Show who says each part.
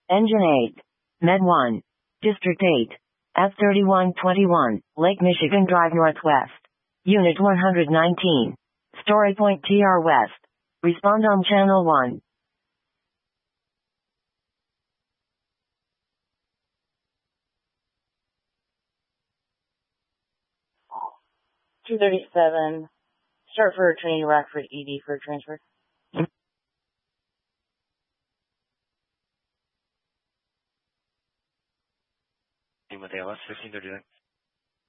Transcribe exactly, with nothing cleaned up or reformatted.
Speaker 1: Engine eight. Med one. District eight. F thirty-one twenty-one, Lake Michigan Drive Northwest. Unit one hundred nineteen. Story Point T R West. Respond on Channel one. two thirty-seven. Start for training Rockford E D for transfer.
Speaker 2: With A L S fifteen thirty-nine.